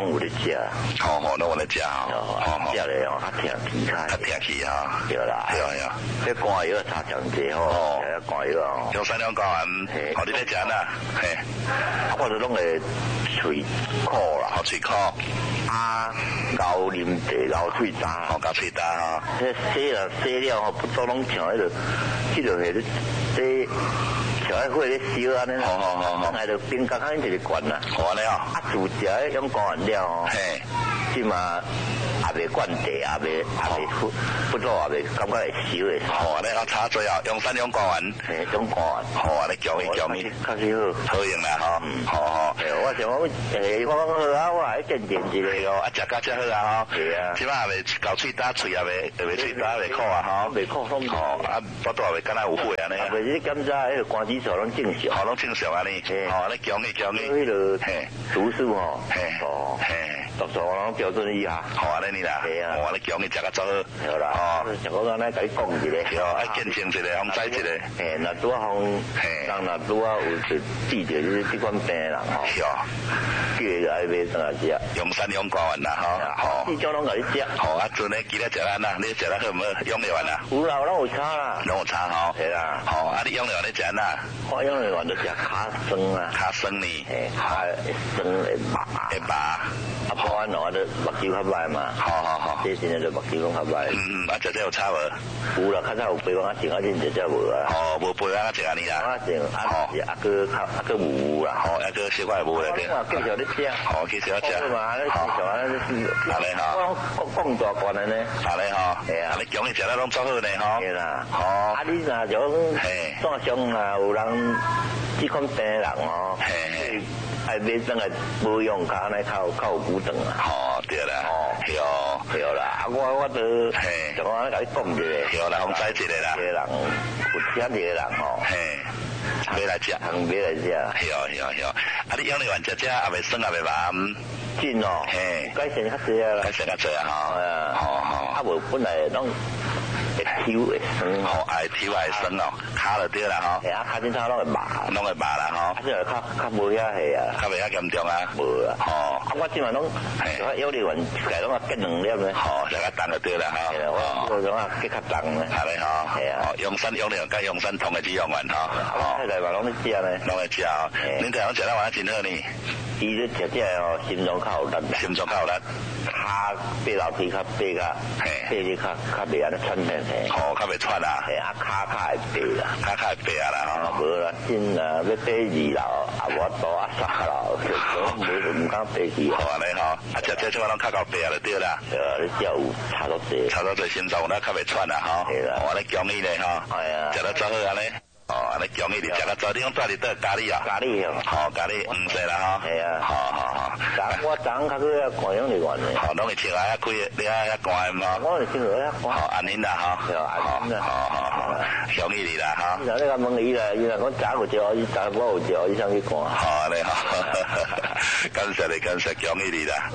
拢有咧食。 拢有咧食食咧较疼气较疼气啊。 对啦。 对。 这肝药差强济肝药用3两肝丸，你咧食哪？嘿。 我就拢会喙苦啦， 喙苦。 咬啉茶，咬喙渣。 咬喙渣洗了不都拢像迄个这像火咧烧安尼啦。来就冰甲安尼一个罐啦。 安尼自食用肝丸了嘿。 即嘛也袂灌茶，也袂不做也袂感觉会烧诶。 安尼差最后用3两肝丸。 用肝丸。 安尼教伊。 较是好用啦我想我讲好啊，我还见一个食甲遮好啊是啊。 即摆也袂咬喙焦，喙也袂喙焦袂苦啊袂苦不多也袂敢若有火安尼。 袂是检查迄个肝指数拢正常。 拢正常安尼。安尼强你。 迄个毒素毒素拢标准以下。 安尼啦。安尼强你食甲做好。 对啦。像我刚才甲你讲一个。 爱见证一个，互知一个。 若拄啊人若拄啊有治着这款病人叫伊来买上来食。 用3两肝丸啦这种拢甲你食。 阵咧记得食咱啦，你食得好唔好？用得完啦？ 有啦，拢有差啦。 拢有差系啦。 你用得完你食哪？ 我用得完就食卡酸啊。 卡酸呢？ 酸会麻。 会麻。 不然我就目睭较歹嘛。这现在就目睭拢较歹。 食有差无？ 有啦，较早有肥胖症真正无啊。 无肥胖症安尼啦。 症个无啦。 个小块无咧。 我继续咧食。 继续食。 嘛，咧正常啊，我讲大罐的呢。 系啊。你讲你食得拢做好呢系啦。你若种线上啊，有人这款病人爱买转来保养，较安尼较有骨长啊。 对啦。 对啦。我都就我甲你讲一个。 对啦，我知一个啦。 一个人有听一个人买来食。 买来食。 你用你完食也袂酸也袂麻。 真改善较济啊啦。 改善较济啊无本来拢会抽会酸。 爱抽爱酸卡就对啦卡真头拢会麻。 拢会麻啦即个较无遐系啊。 较袂遐严重啊。 无啊。我即晚拢有你完家拢结2粒咧。 食较重就对啦我种结较重咧。 系啊。用3用2甲用3同的止用丸太太嘛拢咧食咧。 拢会食恁台拢食得玩真好呢。 伊咧食心脏较有力。 心脏较有力。 爬楼梯较爬你较袂安尼喘气。 较袂喘啊。 骹会爬啦。 骹会爬啦。 无啦，真啊，要爬2楼，无多3楼，唔敢爬去。 安尼食这拢较够爬就对啦。 你食有差多济。 差多济心脏有较袂喘啊我咧强你咧食得做好安尼。安尼强你哋食得做，你讲带你倒咖喱啊？ 咖喱咖喱使啦系啊。我昨较去观音里玩咧。 拢会穿啊，开你遐观音我是穿遐。 安尼啦安尼啦。 强你哋啦你甲问伊啦，伊若讲早有招，伊早我有招，伊上去看。 安尼感谢你，感谢强你哋啦。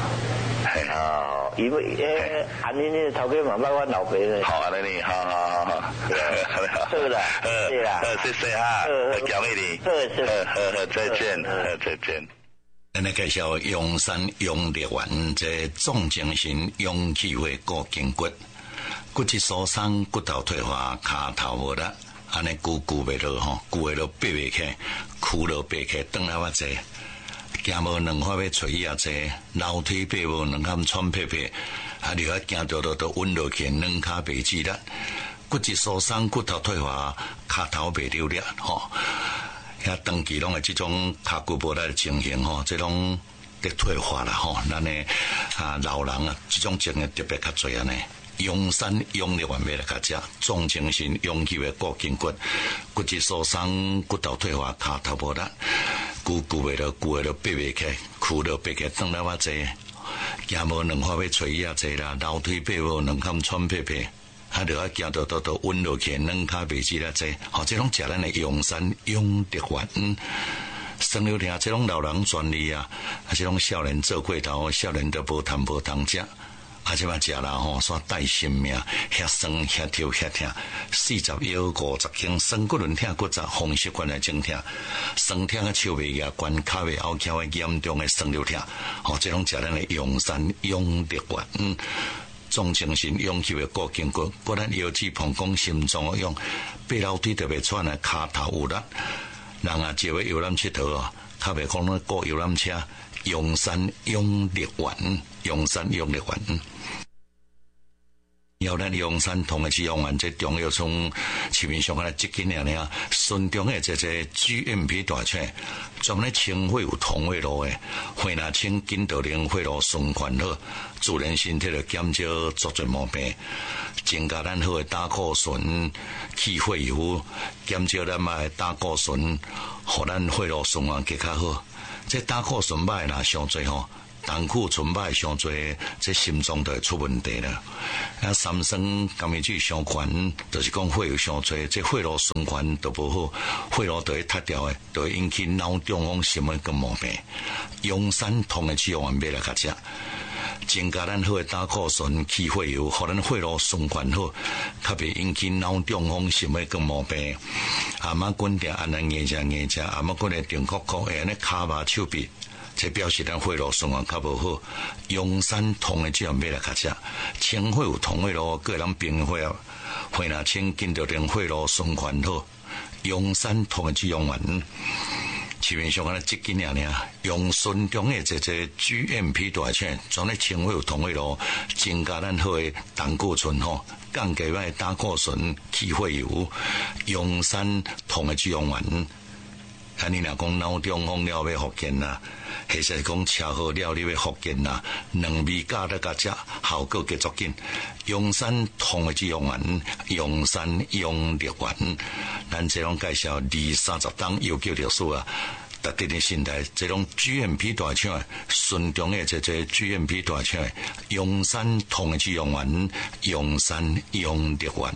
因为安尼头家嘛捌阮老爸咧。 安尼好。 好啦，谢啦， 谢谢强你哋。好，再见，再见。 咱来介绍阳山阳力丸，这重精神阳气会固筋骨，骨质疏松、骨头退化、骹头无力，安尼久袂落久会落爬袂起，躯落爬起，转来我济。行无2块要找伊济，楼梯爬无2坎喘屁屁，你要行到稳落去，2骹袂止力，骨质疏松、骨头退化、骹头袂流力遐长期拢会这种骹骨无力的情形这种在退化啦咱的老人这种情形特别较多呢。阳山阳力丸要来甲食，重精神，阳气会固筋骨，骨质疏松、骨头退化、骹头无力，久袂落爬袂起，躯落爬起，转来我济，行无2块要找伊济啦，楼梯爬无2坎喘屁屁。就要行到稳落去，2骹袂止啦济，这拢食咱的阳山阳力丸。生了听，这种老人专利啊，这种少年做过头，少年都无通食。 即摆食啦吼，煞带性命，遐酸遐跳遐疼，40腰50斤，酸骨轮疼骨折，风湿关节症疼，酸疼啊手袂牙关，脚袂拗翘的严重的酸溜疼，即种食咱的用山用力丸。总精神用气的固筋骨，骨咱腰子膀胱心脏的用，爬楼梯特别喘的骹头有力，人啊就要游览佚佗哦，较袂讲那过游览车，用山用力丸，用山用力丸。要咱用山同的使用完，这中药从市面上来1斤尔，顺中的这 GMP 大厂，专门清血有通血路的，血若清筋道灵血路循环好，自然身体就减少足侪毛病，增加咱好的胆固醇、去血油，减少咱的胆固醇，互咱血路循环更较好。这胆固醇歹若上侪吼。胆固醇歹上多，这心脏就会出问题了。三酸甘味水上悬，就是讲血有上多，这血路循环都不好，血路就会塌掉的，就会引起脑中风什么个毛病。用山通的治疗完买来较食，增加咱好的胆固醇、去血油，互咱血路循环好，较袂引起脑中风什么个毛病。阿妈滚定安尼硬食，阿妈滚的定壳壳，会安尼骹麻手臂。这表示咱血路循环较无好，用山通的这样买来较食，清血有通血路，个人平血啊，血若清筋着令血路循环好，用山通的这样丸，市面上1斤尔，用顺中的这 GMP 大厂，专咧清血有通血路，增加咱好的胆固醇吼，降低咱胆固醇、去血油，用山通的这样丸。你若讲脑中风了要复健啦，或者讲车祸了你要复健啦，两味加得甲食，效果极足紧。用山通的这样丸，用山用力丸，咱这种介绍20-30档有救历史啊，特定的心态，这种 GMP 大厂的，顺中的这 GMP 大厂的，用山通的这样丸，用山用力丸。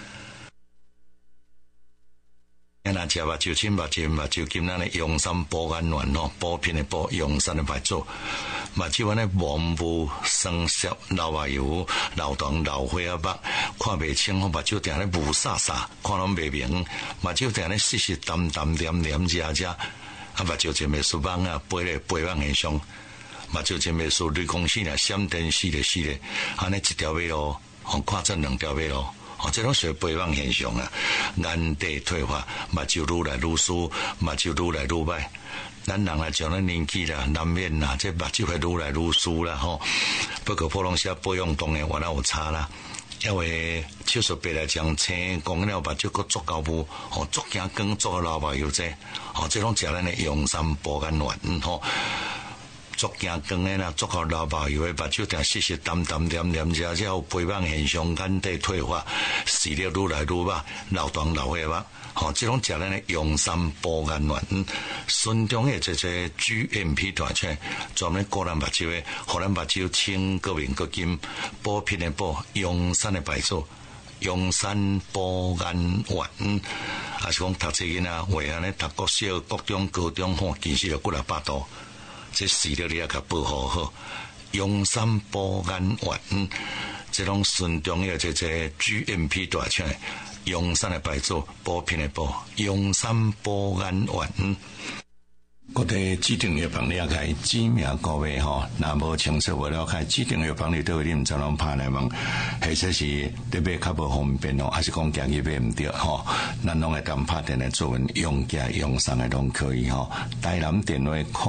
那食目睭青目睭金咱的用山补眼丸咯，补品的补用山的牌子，目睭安尼蒙雾酸涩流牙油流糖流血啊目，看袂清，目睭定咧雾煞煞，看拢袂明，目睭定咧湿湿淡淡黏黏热，目睭真袂输网啊，背网现象，目睭真袂输雷公死咧，闪电死咧，安尼一条尾路，看这2条尾路。这种属于背网现象啊，眼底退化，目睭愈来愈疏，目睭愈来愈歹。咱人来讲咱年纪啦，难免啦，这目睭会愈来愈疏啦吼。不过普通些保养当然原来有差啦，因为手术白来讲，青讲了目睭佫足够雾，足惊光，足流目油这，这种食咱的用山补眼丸吼。足惊光的啦，足够流目油的，目睭定湿湿淡淡黏黏热，有背网现象，眼底退化，视力愈来愈歹，流糖流血目。这种食咱的用山补眼丸，顺中的这 GMP 大厂，专门顾咱目睭的，互咱目睭清个面个金，补品的补，用山的牌子，用山补眼丸。还是讲读册囡仔，为安尼读国小、国中、高中吼，其实就几600度。这视力你也甲保护好，用山补眼丸，这种顺中的这 GMP 大厂，用山的牌子，补品的补，用山补眼丸。各地指定药房了解知名各位吼，若无清楚无了解指定药房里倒位，你毋知拢拍来问，或者是你买较无方便哦，还是讲行去买毋着吼，咱拢会当拍电来做文用价用上的拢可以吼。台南电话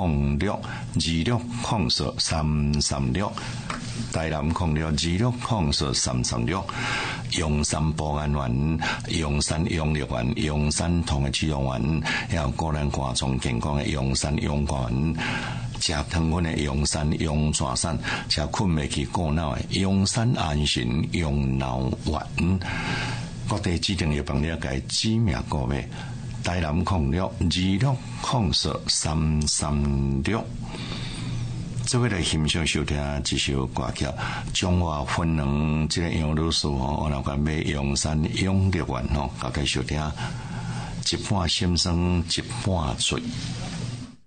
0626043336，台南0626043336，用山补眼丸，用山用力丸，用山通的治疗丸，还有个人肝脏健康的用山用丸，食汤圆的用山用全山，食困袂去过脑的用山安神用脑丸。各地指定药房了解知名个位，台南0626043336。这位来欣赏收听一首歌曲，中华分两这个杨女士吼，我那个买用山用力丸吼，交代收听，一半心酸一半醉。